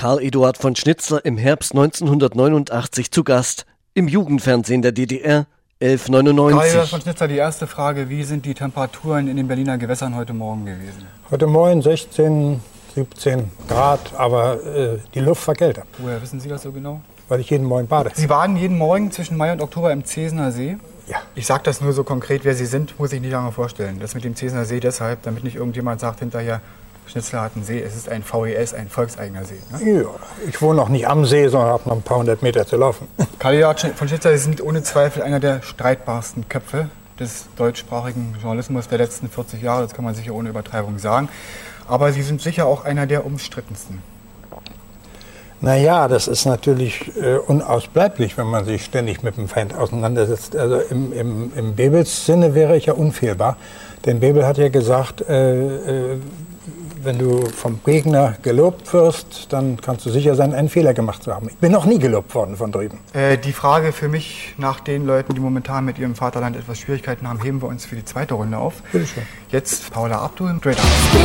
Karl Eduard von Schnitzler im Herbst 1989 zu Gast im Jugendfernsehen der DDR, 11:99. Karl Eduard von Schnitzler, die erste Frage: Wie sind die Temperaturen in den Berliner Gewässern heute Morgen gewesen? Heute Morgen 16, 17 Grad, aber die Luft war kälter. Woher wissen Sie das so genau? Weil ich jeden Morgen bade. Sie baden jeden Morgen zwischen Mai und Oktober im Zesener See? Ja. Ich sage das nur so konkret, wer Sie sind, muss ich nicht lange vorstellen. Das mit dem Zesener See deshalb, damit nicht irgendjemand sagt hinterher, Schnitzler hat einen See, es ist ein VES, ein volkseigener See. Ne? Ja, ich wohne noch nicht am See, sondern habe noch ein paar hundert Meter zu laufen. Karl Eduard von Schnitzler, Sie sind ohne Zweifel einer der streitbarsten Köpfe des deutschsprachigen Journalismus der letzten 40 Jahre, das kann man sicher ohne Übertreibung sagen. Aber Sie sind sicher auch einer der umstrittensten. Naja, das ist natürlich unausbleiblich, wenn man sich ständig mit dem Feind auseinandersetzt. Also im Bebels Sinne wäre ich ja unfehlbar. Denn Bebel hat ja gesagt, wenn du vom Gegner gelobt wirst, dann kannst du sicher sein, einen Fehler gemacht zu haben. Ich bin noch nie gelobt worden von drüben. Die Frage für mich nach den Leuten, die momentan mit ihrem Vaterland etwas Schwierigkeiten haben, heben wir uns für die zweite Runde auf. Bitte schön. Jetzt Paula Abdul, Straight Up.